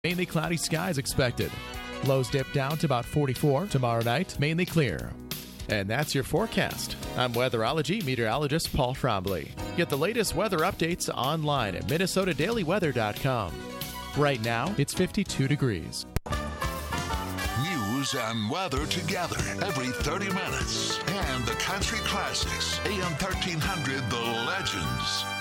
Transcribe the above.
Mainly cloudy skies expected. Lows dip down to about 44. Tomorrow night, mainly clear. And that's your forecast. I'm weatherology meteorologist Paul Trombley. Get the latest weather updates online at minnesotadailyweather.com. Right now, it's 52 degrees. News and weather together every 30 minutes. And the country classics, AM 1300, The Legends.